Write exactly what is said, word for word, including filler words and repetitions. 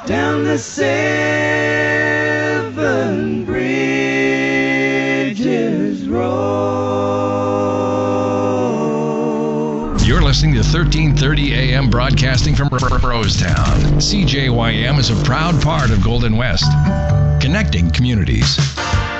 down the Seven Bridges Road. You're listening to thirteen thirty A M broadcasting from Rosetown. C J Y M is a proud part of Golden West, connecting communities.